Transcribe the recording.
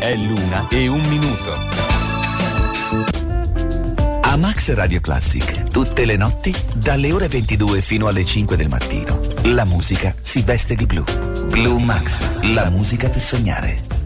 È l'1:01. A Max Radio Classic, tutte le notti, dalle ore 22 fino alle 5 del mattino, la musica si veste di blu. Blue Max, la musica per sognare.